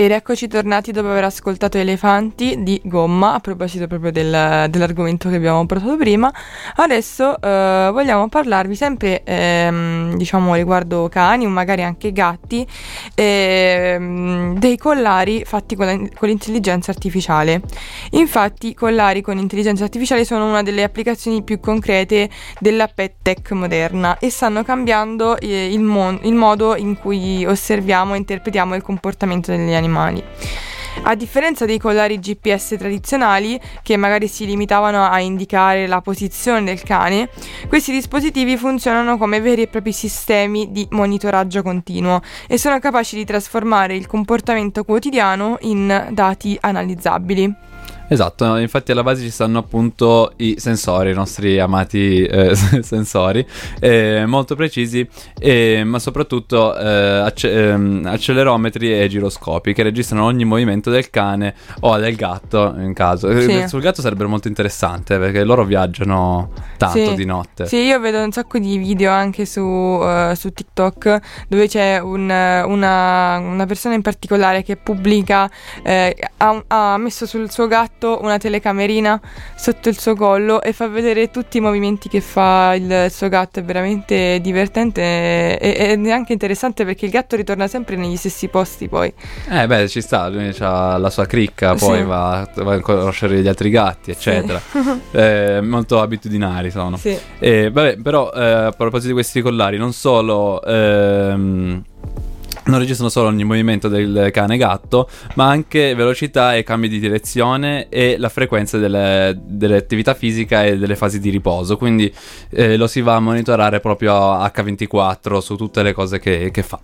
Ed eccoci tornati dopo aver ascoltato Elefanti di Gomma, a proposito proprio dell'argomento che abbiamo portato prima. Adesso vogliamo parlarvi sempre, diciamo, riguardo cani o magari anche gatti, dei collari fatti con l'intelligenza artificiale. Infatti i collari con intelligenza artificiale sono una delle applicazioni più concrete della pet tech moderna e stanno cambiando il modo in cui osserviamo e interpretiamo il comportamento degli animali. A differenza dei collari GPS tradizionali, che magari si limitavano a indicare la posizione del cane, questi dispositivi funzionano come veri e propri sistemi di monitoraggio continuo e sono capaci di trasformare il comportamento quotidiano in dati analizzabili. Esatto, infatti alla base ci stanno appunto i sensori, i nostri amati sensori, molto precisi, ma soprattutto accelerometri e giroscopi che registrano ogni movimento del cane o del gatto in caso. Sì. Sul gatto sarebbe molto interessante perché loro viaggiano tanto di notte. Sì, io vedo un sacco di video anche su TikTok dove c'è una persona in particolare che pubblica, ha messo sul suo gatto una telecamerina sotto il suo collo e fa vedere tutti i movimenti che fa il suo gatto. È veramente divertente ed è anche interessante perché il gatto ritorna sempre negli stessi posti poi. Beh, ci sta, lui ha la sua cricca, poi Sì. va a conoscere gli altri gatti, eccetera. Molto abitudinari sono. Sì. Vabbè, però a proposito di questi collari, non solo non registrano solo ogni movimento del cane gatto, ma anche velocità e cambi di direzione e la frequenza delle attività fisica e delle fasi di riposo. Quindi lo si va a monitorare proprio H24 su tutte le cose che fa.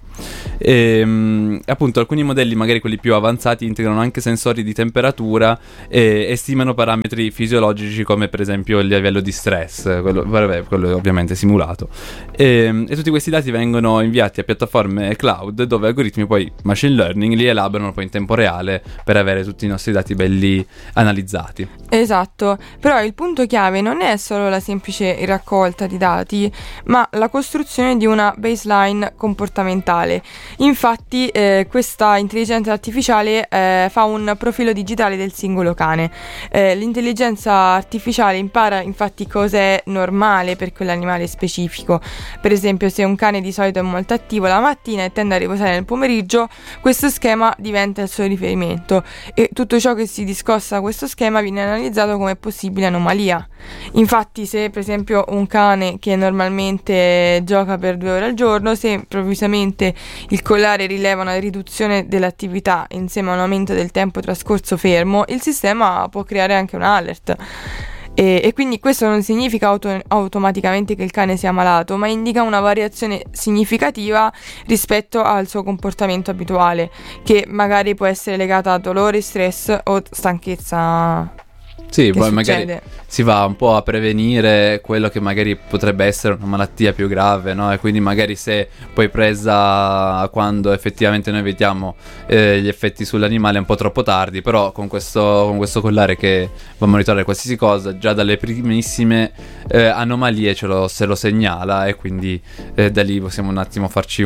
Appunto, alcuni modelli, magari quelli più avanzati, integrano anche sensori di temperatura e stimano parametri fisiologici come per esempio il livello di stress, quello è ovviamente simulato. E tutti questi dati vengono inviati a piattaforme cloud dove algoritmi poi machine learning li elaborano poi in tempo reale per avere tutti i nostri dati belli analizzati. Esatto, però il punto chiave non è solo la semplice raccolta di dati, ma la costruzione di una baseline comportamentale. Infatti questa intelligenza artificiale fa un profilo digitale del singolo cane. L'intelligenza artificiale impara infatti cos'è normale per quell'animale specifico. Per esempio, se un cane di solito è molto attivo la mattina e tende a riposare nel pomeriggio, questo schema diventa il suo riferimento e tutto ciò che si discosta da questo schema viene analizzato come possibile anomalia. Infatti, se per esempio un cane che normalmente gioca per 2 ore al giorno, se improvvisamente il collare rileva una riduzione dell'attività insieme a un aumento del tempo trascorso fermo, il sistema può creare anche un alert. E quindi questo non significa automaticamente che il cane sia malato, ma indica una variazione significativa rispetto al suo comportamento abituale, che magari può essere legata a dolore, stress o stanchezza. Sì, Che poi succede? magari si va un po' a prevenire quello che magari potrebbe essere una malattia più grave, no? E quindi magari se poi presa quando effettivamente noi vediamo gli effetti sull'animale è un po' troppo tardi, però con questo collare che va a monitorare qualsiasi cosa, già dalle primissime anomalie se lo segnala e quindi da lì possiamo un attimo farci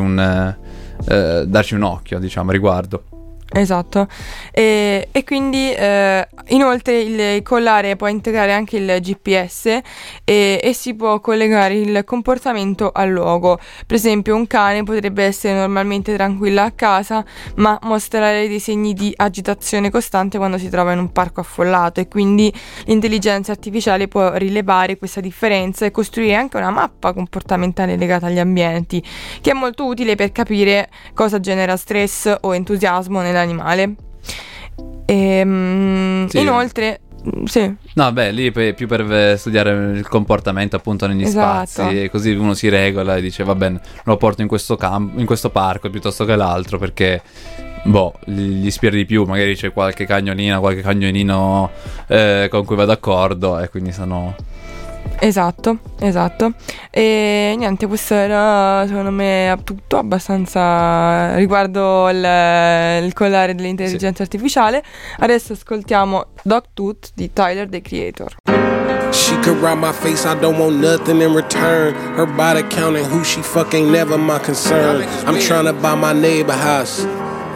darci un occhio, diciamo, a riguardo. Esatto, e quindi inoltre il collare può integrare anche il GPS e si può collegare il comportamento al luogo. Per esempio, un cane potrebbe essere normalmente tranquillo a casa, ma mostrare dei segni di agitazione costante quando si trova in un parco affollato, e quindi l'intelligenza artificiale può rilevare questa differenza e costruire anche una mappa comportamentale legata agli ambienti, che è molto utile per capire cosa genera stress o entusiasmo nell'animale. Sì. Inoltre, sì. No, beh, lì più per studiare il comportamento appunto negli Esatto. spazi, e così uno si regola e dice va bene, lo porto in questo parco piuttosto che l'altro perché gli ispira di più, magari c'è qualche cagnolino con cui va d'accordo e quindi sono... Esatto. E niente, questo era secondo me tutto abbastanza riguardo il collare dell'intelligenza artificiale. Adesso ascoltiamo Dogtooth di Tyler, the Creator. She could rob my face, I don't want nothing in return. Her body count and who she fuck ain't never my concern. I'm tryna buy my neighbor house.